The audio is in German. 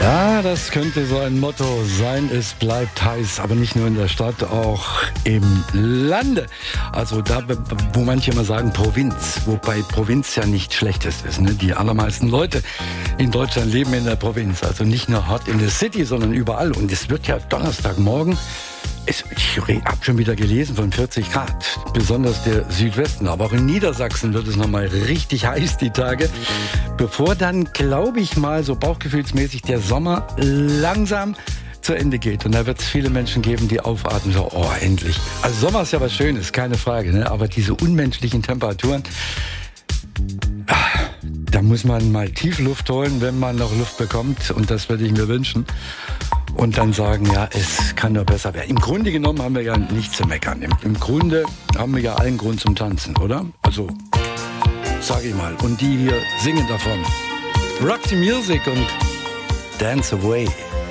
Ja, das könnte so ein Motto sein, es bleibt heiß, aber nicht nur in der Stadt, auch im Lande. Also da, wo manche immer sagen Provinz, wobei Provinz ja nicht Schlechtes ist. Ne? Die allermeisten Leute in Deutschland leben in der Provinz, also nicht nur hart in der City, sondern überall. Und es wird ja Donnerstagmorgen, ich habe schon wieder gelesen, von 40 Grad, besonders der Südwesten. Aber auch in Niedersachsen wird es nochmal richtig heiß die Tage, bevor dann, glaube ich mal, so bauchgefühlsmäßig der Sommer langsam zu Ende geht. Und da wird es viele Menschen geben, die aufatmen, so, oh, endlich. Also Sommer ist ja was Schönes, keine Frage, ne? Aber diese unmenschlichen Temperaturen, da muss man mal tief Luft holen, wenn man noch Luft bekommt. Und das würde ich mir wünschen. Und dann sagen, ja, es kann nur besser werden. Im Grunde genommen haben wir ja nichts zu meckern. Im Grunde haben wir ja allen Grund zum Tanzen, oder? Also, sag ich mal. Und die hier singen davon. Rock the Music und Dance Away.